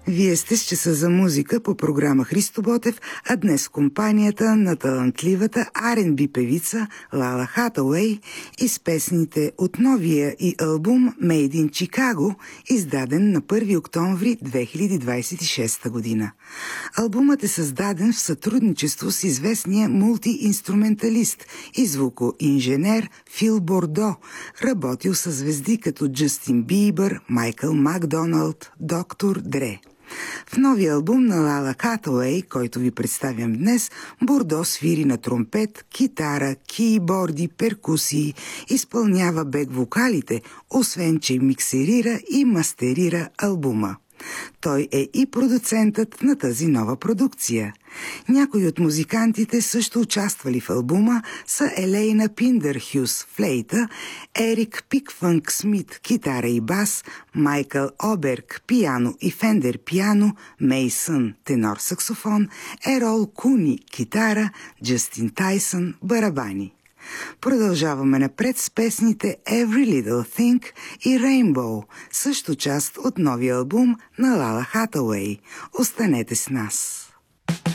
Вие сте с часа за музика по програма Христо Ботев, а днес в компанията на талантливата R&B певица Лала Хатауей и с песните от новия и албум Made in Chicago, издаден на 1 октомври 2026 година. Албумът е създаден в сътрудничество с известния мултиинструменталист и звукоинженер Фил Бордо, работил със звезди като Джастин Бибър, Майкъл Макдоналд, Доктор Дре. В новия албум на Лала Хатауей, който ви представям днес, Бордо свири на тромпет, китара, кийборди, перкусии, изпълнява бек-вокалите, освен че миксерира и мастерира албума. Той е и продуцентът на тази нова продукция. Някои от музикантите също участвали в албума са Елейна Пиндърхюс – флейта, Ерик Пикфънк Смит – китара и бас, Майкъл Оберг – пиано и Фендер пиано, Мейсън – тенор саксофон, Ерол Куни – китара, Джастин Тайсън – барабани. Продължаваме напред с песните Every Little Thing и Rainbow, също част от новия албум на Лала Хатауей. Останете с нас!